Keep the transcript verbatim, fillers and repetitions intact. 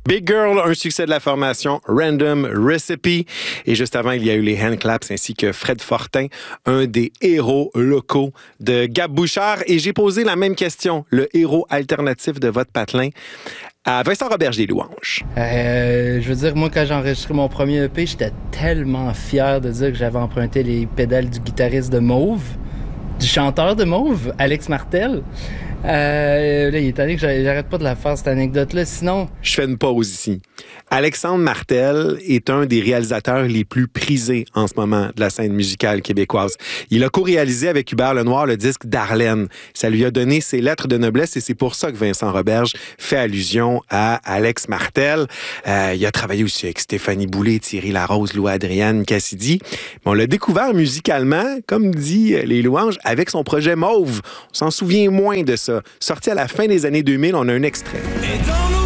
Big Girl, un succès de la formation Random Recipe. Et juste avant, il y a eu les Hand Claps ainsi que Fred Fortin, un des héros locaux de Gab Bouchard. Et j'ai posé la même question, le héros alternatif de votre patelin, à Vincent Roberge des Louanges. Euh, je veux dire, moi, quand j'ai enregistré mon premier E P, j'étais tellement fier de dire que j'avais emprunté les pédales du guitariste de Mauve, du chanteur de Mauve, Alex Martel. Euh, là, il est allé que j'arrête pas de la faire, cette anecdote-là. Sinon... Je fais une pause ici. Alexandre Martel est un des réalisateurs les plus prisés en ce moment de la scène musicale québécoise. Il a co-réalisé avec Hubert Lenoir le disque d'Arlène. Ça lui a donné ses lettres de noblesse et c'est pour ça que Vincent Roberge fait allusion à Alex Martel. Euh, il a travaillé aussi avec Stéphanie Boulay, Thierry Larose, Lou-Adrienne Cassidy. On l'a découvert musicalement, comme dit les Louanges, avec son projet Mauve. On s'en souvient moins de ça. Sorti à la fin des années deux mille, on a un extrait.